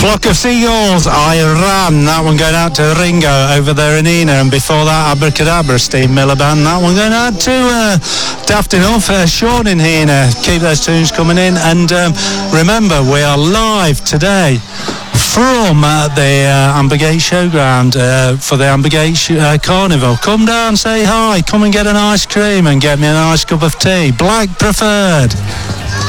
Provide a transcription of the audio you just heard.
Flock of Seagulls, I Ran. That one going out to Ringo over there in Ena. And before that, Abracadabra, Steve Miller Band. That one going out to Daft Enough, Sean in Ena. Keep those tunes coming in. And remember, we are live today from the Ambergate Showground for the Ambergate Carnival. Come down, say hi, come and get an ice cream and get me a nice cup of tea. Black preferred.